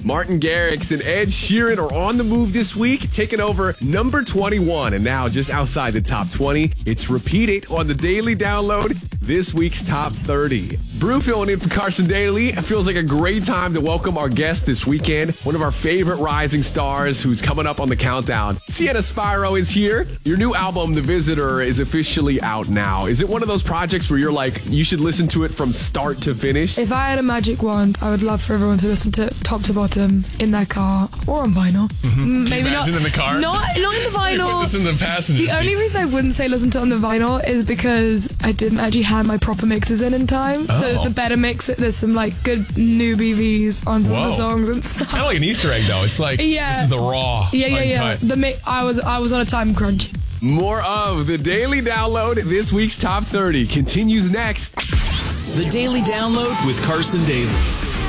Martin Garrix and Ed Sheeran are on the move this week, taking over number 21. And now just outside the top 20, it's Repeat It on the Daily Download, this week's top 30. Brew filling in for Carson Daly. It feels like a great time to welcome our guest this weekend, one of our favorite rising stars who's coming up on the countdown. Sienna Spiro is here. Your new album, The Visitor, is officially out now. Is it one of those projects where you're like, you should listen to it from start to finish? If I had a magic wand, I would love for everyone to listen to it top to bottom in their car or on vinyl. Mm-hmm. Maybe not in the car. Not in the vinyl. Put this in the passenger The only reason I wouldn't say listen to it on the vinyl is because I didn't actually have my proper mixes in time. So the better mix, there's some like good new BVs on some of the songs and stuff. Kind of like an Easter egg though. It's like this is the raw. Yeah. I was on a time crunch. More of the Daily Download, this week's top 30 continues next. The Daily Download with Carson Daly.